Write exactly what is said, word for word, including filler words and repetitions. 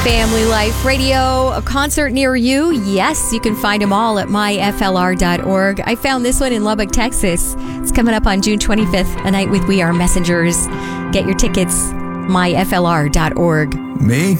Family Life Radio, a concert near you. Yes, you can find them all at my f l r dot org. I found this one in Lubbock, Texas. It's coming up on June twenty-fifth, a night with We Are Messengers. Get your tickets, my f l r dot org. Make